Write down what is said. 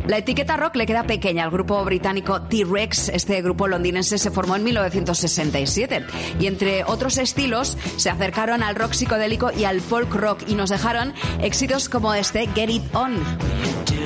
La etiqueta rock le queda pequeña al grupo británico T-Rex. Este grupo londinense se formó en 1967 y entre otros estilos se acercaron al rock psicodélico y al folk rock y nos dejaron éxitos como este Get It On.